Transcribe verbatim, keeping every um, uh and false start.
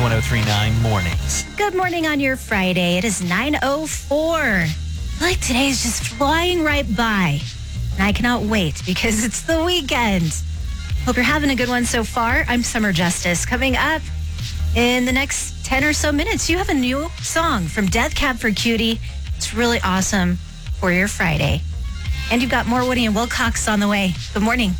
one oh three point nine Mornings. Good morning on your Friday. It is nine oh four. I feel like today is just flying right by. And I cannot wait because it's the weekend. Hope you're having a good one so far. I'm Summer Justice. Coming up in the next ten or so minutes, you have a new song from Death Cab for Cutie. It's really awesome for your Friday. And you've got more Woody and Wilcox on the way. Good morning.